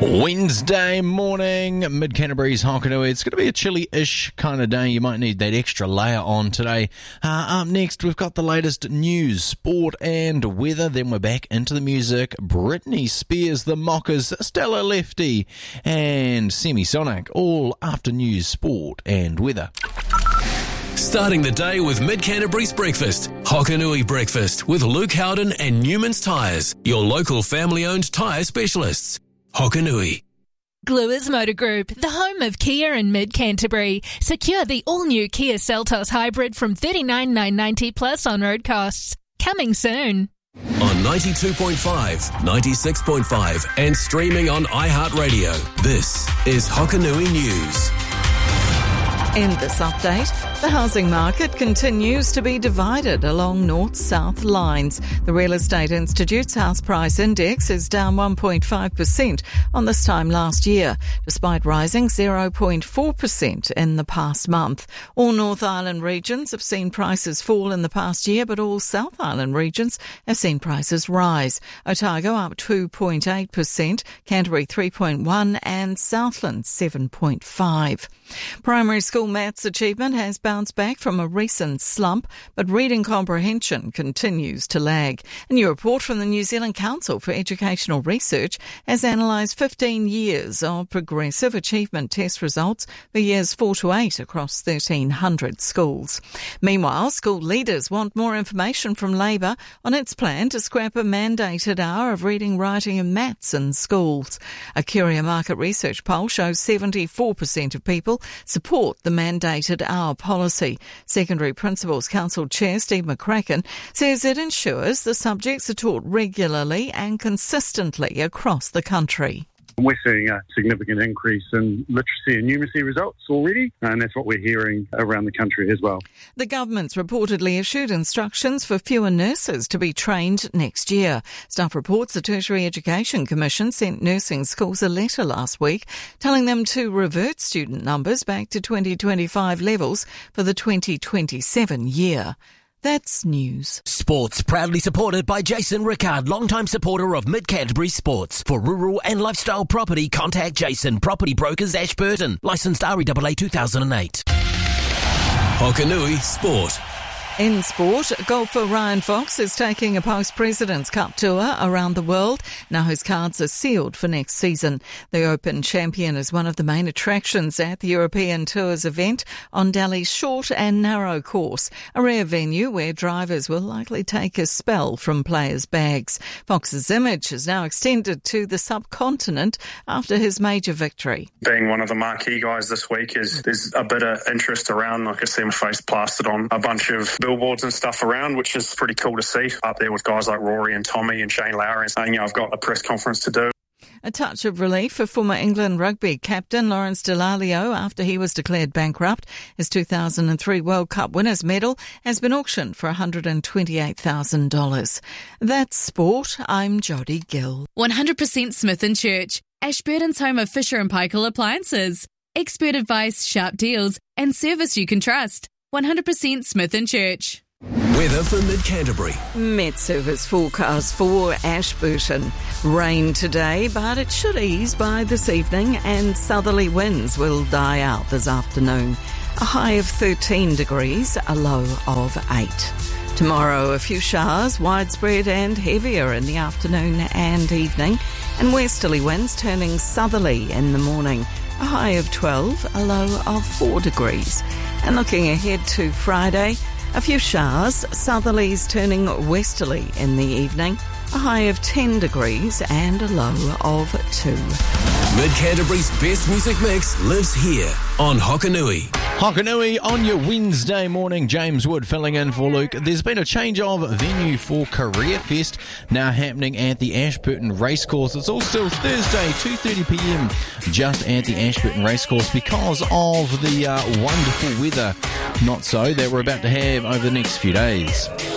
Wednesday morning, Mid-Canterbury's Hokanui. It's going to be a chilly-ish kind of day. You might need that extra layer on today. Up next, we've got the latest news, sport and weather. Then we're back into the music. Britney Spears, The Mockers, Stella Lefty and Semisonic. All after news, sport and weather. Starting the day with Mid-Canterbury's breakfast. Hokanui Breakfast with Luke Howden and Newman's Tyres, your local family-owned tyre specialists. Hokanui. Gluers Motor Group, the home of Kia in Mid-Canterbury. Secure the all-new Kia Seltos Hybrid from $39,990 plus on-road costs. Coming soon. On 92.5, 96.5 and streaming on iHeartRadio. This is Hokanui News. In this update, the housing market continues to be divided along north-south lines. The Real Estate Institute's house price index is down 1.5% on this time last year, despite rising 0.4% in the past month. All North Island regions have seen prices fall in the past year, but all South Island regions have seen prices rise. Otago up 2.8%, Canterbury 3.1% and Southland 7.5%. Primary school maths achievement has bounced back from a recent slump, but reading comprehension continues to lag. A new report from the New Zealand Council for Educational Research has analysed 15 years of progressive achievement test results for years 4 to 8 across 1,300 schools. Meanwhile, school leaders want more information from Labour on its plan to scrap a mandated hour of reading, writing and maths in schools. A Curia market research poll shows 74% of people support the mandated hour policy. Secondary Principals Council Chair Steve McCracken says it ensures the subjects are taught regularly and consistently across the country. We're seeing a significant increase in literacy and numeracy results already, and that's what we're hearing around the country as well. The government's reportedly issued instructions for fewer nurses to be trained next year. Staff reports the Tertiary Education Commission sent nursing schools a letter last week telling them to revert student numbers back to 2025 levels for the 2027 year. That's news. Sports, proudly supported by Jason Rickard, longtime supporter of Mid-Canterbury Sports. For rural and lifestyle property, contact Jason, Property Brokers, Ashburton. Licensed REAA 2008. Hokanui Sport. In sport, golfer Ryan Fox is taking a post-President's Cup tour around the world. Now his cards are sealed for next season. The Open champion is one of the main attractions at the European Tours event on Delhi's short and narrow course, a rare venue where drivers will likely take a spell from players' bags. Fox's image is now extended to the subcontinent after his major victory. Being one of the marquee guys this week, there's a bit of interest around. I can see my face plastered on a bunch of billboards and stuff around, which is pretty cool to see, up there with guys like Rory and Tommy and Shane Lowry, and I've got a press conference to do. A touch of relief for former England rugby captain Lawrence Dallaglio after he was declared bankrupt. His 2003 World Cup winners' medal has been auctioned for $128,000. That's sport. I'm Jodie Gill. 100% Smith & Church, Ashburton's home of Fisher & Paykel appliances. Expert advice, sharp deals and service you can trust. 100% Smith & Church. Weather for Mid-Canterbury. Met Service forecast for Ashburton. Rain today, but it should ease by this evening and southerly winds will die out this afternoon. A high of 13 degrees, a low of 8. Tomorrow, a few showers, widespread and heavier in the afternoon and evening, and westerly winds turning southerly in the morning. A high of 12, a low of 4 degrees. And looking ahead to Friday, a few showers, southerlies turning westerly in the evening, a high of 10 degrees and a low of 2. Mid-Canterbury's best music mix lives here on Hokanui. Hokanui on your Wednesday morning. James Wood filling in for Luke. There's been a change of venue for Career Fest now happening at the Ashburton Racecourse. It's all still Thursday, 2:30pm, just at the Ashburton Racecourse because of the wonderful weather, not so, that we're about to have over the next few days.